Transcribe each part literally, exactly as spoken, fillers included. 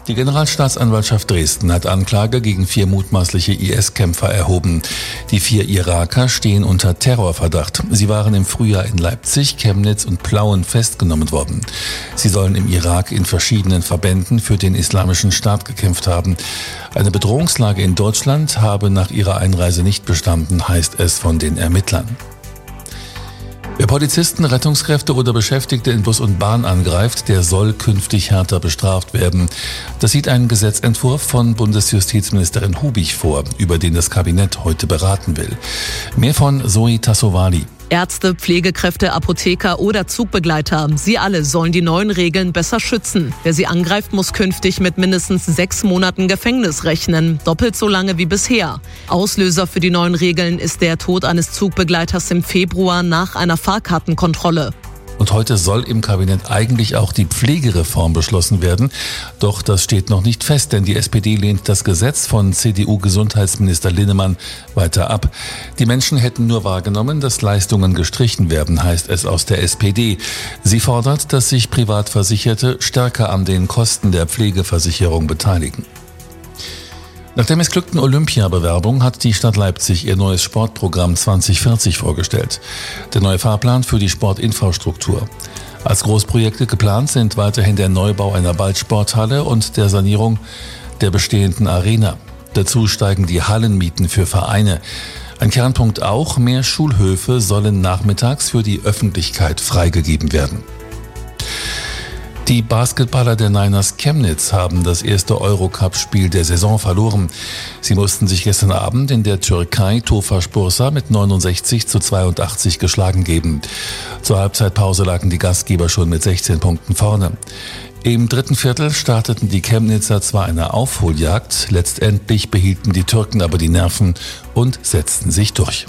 Die Generalstaatsanwaltschaft Dresden hat Anklage gegen vier mutmaßliche I S-Kämpfer erhoben. Die vier Iraker stehen unter Terrorverdacht. Sie waren im Frühjahr in Leipzig, Chemnitz und Plauen festgenommen worden. Sie sollen im Irak in verschiedenen Verbänden für den Islamischen Staat gekämpft haben. Eine Bedrohungslage in Deutschland habe nach ihrer Einreise nicht bestanden, heißt es von den Ermittlern. Wer Polizisten, Rettungskräfte oder Beschäftigte in Bus und Bahn angreift, der soll künftig härter bestraft werden. Das sieht ein Gesetzentwurf von Bundesjustizministerin Hubich vor, über den das Kabinett heute beraten will. Mehr von Zoe Tassovali. Ärzte, Pflegekräfte, Apotheker oder Zugbegleiter, sie alle sollen die neuen Regeln besser schützen. Wer sie angreift, muss künftig mit mindestens sechs Monaten Gefängnis rechnen, doppelt so lange wie bisher. Auslöser für die neuen Regeln ist der Tod eines Zugbegleiters im Februar nach einer Fahrkartenkontrolle. Und heute soll im Kabinett eigentlich auch die Pflegereform beschlossen werden. Doch das steht noch nicht fest, denn die S P D lehnt das Gesetz von C D U-Gesundheitsminister Linnemann weiter ab. Die Menschen hätten nur wahrgenommen, dass Leistungen gestrichen werden, heißt es aus der S P D. Sie fordert, dass sich Privatversicherte stärker an den Kosten der Pflegeversicherung beteiligen. Nach der missglückten Olympiabewerbung hat die Stadt Leipzig ihr neues Sportprogramm zwanzig vierzig vorgestellt. Der neue Fahrplan für die Sportinfrastruktur. Als Großprojekte geplant sind weiterhin der Neubau einer Ballsporthalle und der Sanierung der bestehenden Arena. Dazu steigen die Hallenmieten für Vereine. Ein Kernpunkt auch, mehr Schulhöfe sollen nachmittags für die Öffentlichkeit freigegeben werden. Die Basketballer der Niners Chemnitz haben das erste Eurocup-Spiel der Saison verloren. Sie mussten sich gestern Abend in der Türkei Tofaş Bursa mit neunundsechzig zu zweiundachtzig geschlagen geben. Zur Halbzeitpause lagen die Gastgeber schon mit sechzehn Punkten vorne. Im dritten Viertel starteten die Chemnitzer zwar eine Aufholjagd, letztendlich behielten die Türken aber die Nerven und setzten sich durch.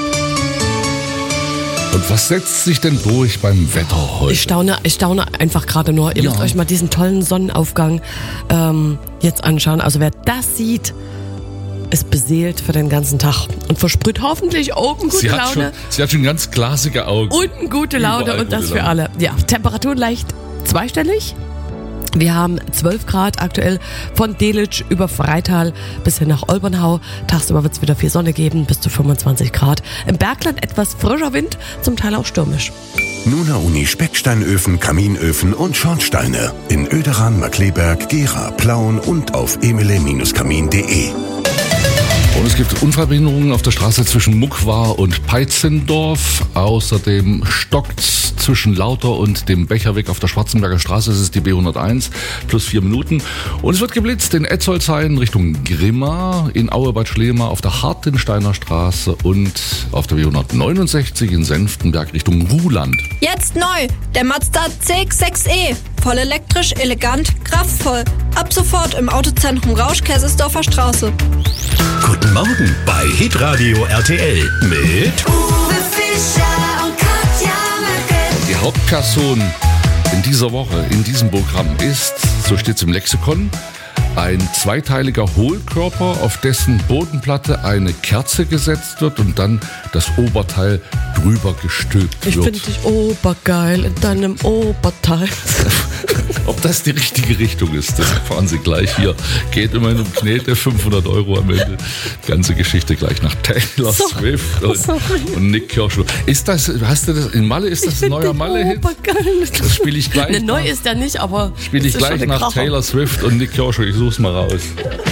Und was setzt sich denn durch beim Wetter heute? Ich staune, ich staune einfach gerade nur. Ihr Ja. müsst euch mal diesen tollen Sonnenaufgang ähm, jetzt anschauen. Also wer das sieht, ist beseelt für den ganzen Tag und versprüht hoffentlich oben gute sie, hat schon, Laune sie hat schon ganz glasige Augen. und gute Laune Überall und das gute für Laune. alle. Ja, Temperatur leicht zweistellig. Wir haben zwölf Grad aktuell von Delitzsch über Freital bis hin nach Olbernhau. Tagsüber wird es wieder viel Sonne geben, bis zu fünfundzwanzig Grad. Im Bergland etwas frischer Wind, zum Teil auch stürmisch. Nuna Uni Specksteinöfen, Kaminöfen und Schornsteine. In Oederan, Markleberg, Gera, Plauen und auf emile Bindestrich kamin punkt de. Und es gibt Unfallbehinderungen auf der Straße zwischen Muckwar und Peitzendorf. Außerdem stockt's zwischen Lauter und dem Becherweg auf der Schwarzenberger Straße. Das ist die B hunderteins, plus vier Minuten. Und es wird geblitzt in Etzolzheim Richtung Grimma, in Aue-Bad Schlema auf der Hartensteiner Straße und auf der B hundertneunundsechzig in Senftenberg Richtung Ruhland. Jetzt neu, der Mazda C X sechs E. Voll elektrisch, elegant, kraftvoll. Ab sofort im Autozentrum Rausch, Käsesdorfer Straße. Guten Morgen bei Hitradio R T L mit Uwe Fischer und Katja Merkel. Die Hauptperson in dieser Woche, in diesem Programm ist, so steht es im Lexikon, ein zweiteiliger Hohlkörper, auf dessen Bodenplatte eine Kerze gesetzt wird und dann das Oberteil drüber gestülpt Ich wird. finde dich obergeil in deinem Oberteil. Ob das die richtige Richtung ist, das erfahren Sie gleich hier. Geht immerhin um Knete, fünfhundert Euro am Ende. Ganze Geschichte gleich nach Taylor Sorry, Swift und, sorry. und Nick Kershaw. Ist das, hast du das, in Malle ist das ein neuer Malle-Hit? Das spiele ich gleich Ne, neu nach, ist der nicht, aber spiele ich es ist gleich schon ein nach Kracher. Taylor Swift und Nick Kershaw. Ich such's mal raus.